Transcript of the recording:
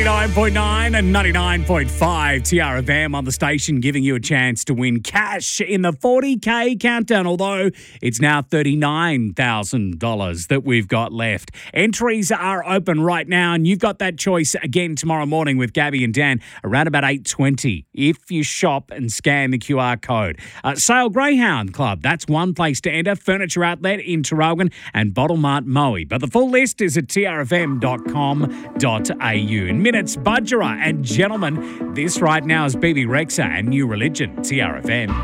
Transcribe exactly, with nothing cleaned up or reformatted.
ninety-nine point nine and ninety-nine point five T R F M on the station, giving you a chance to win cash in the forty K countdown, although it's now thirty-nine thousand dollars that we've got left. Entries are open right now, and you've got that choice again tomorrow morning with Gabby and Dan around about eight twenty if you shop and scan the Q R code. Uh, Sale Greyhound Club, that's one place to enter. Furniture Outlet in Tarralgon and Bottle Mart Moe. But the full list is at t r f m dot com dot a u. In minutes, Budgerah and Gentlemen. This right now is B B Rexa and New Religion, T R F M.